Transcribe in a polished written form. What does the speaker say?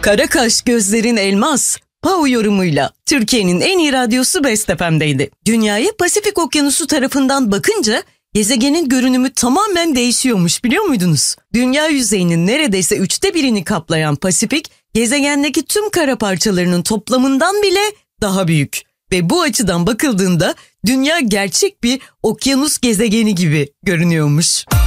Kara kaş, gözlerin elmas. Pau yorumuyla Türkiye'nin en iyi radyosu Best FM'deydi. Dünyaya Pasifik Okyanusu tarafından bakınca gezegenin görünümü tamamen değişiyormuş, biliyor muydunuz? Dünya yüzeyinin neredeyse 1/3'ünü kaplayan Pasifik, gezegendeki tüm kara parçalarının toplamından bile daha büyük. Ve bu açıdan bakıldığında dünya gerçek bir okyanus gezegeni gibi görünüyormuş.